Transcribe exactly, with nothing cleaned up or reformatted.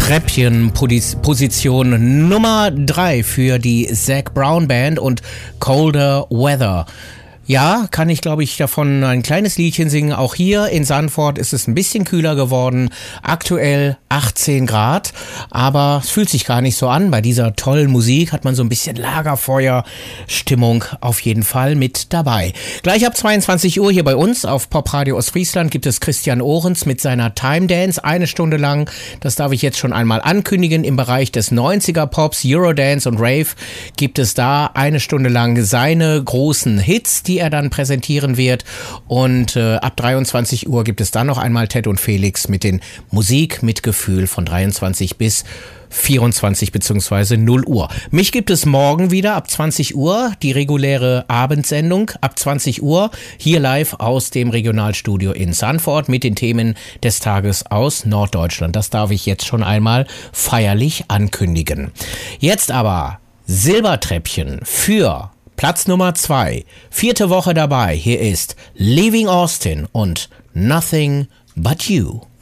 Treppchenposition Nummer drei für die Zac Brown Band und Colder Weather. Ja, kann ich, glaube ich, davon ein kleines Liedchen singen. Auch hier in Sandford ist es ein bisschen kühler geworden. Aktuell achtzehn Grad, aber es fühlt sich gar nicht so an. Bei dieser tollen Musik hat man so ein bisschen Lagerfeuer-Stimmung auf jeden Fall mit dabei. Gleich ab zweiundzwanzig Uhr hier bei uns auf Popradio Ostfriesland gibt es Christian Ohrens mit seiner Time Dance. Eine Stunde lang, das darf ich jetzt schon einmal ankündigen, im Bereich des neunziger Pops, Eurodance und Rave gibt es da eine Stunde lang seine großen Hits, die er dann präsentieren wird, und äh, ab dreiundzwanzig Uhr gibt es dann noch einmal Ted und Felix mit den Musik mit Gefühl von dreiundzwanzig bis vierundzwanzig bzw. null Uhr. Mich gibt es morgen wieder ab zwanzig Uhr, die reguläre Abendsendung ab zwanzig Uhr, hier live aus dem Regionalstudio in Sandford mit den Themen des Tages aus Norddeutschland. Das darf ich jetzt schon einmal feierlich ankündigen. Jetzt aber Silbertreppchen für Platz Nummer zwei, vierte Woche dabei. Hier ist Leaving Austin und Nothing But You.